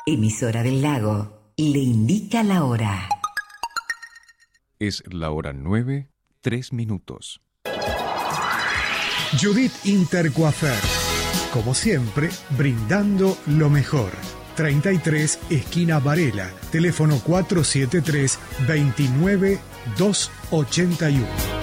Emisora del Lago, le indica la hora. Es la hora 9, 3 minutos. Judith Intercoafer, como siempre, brindando lo mejor. 33, esquina Varela, teléfono 473-29281.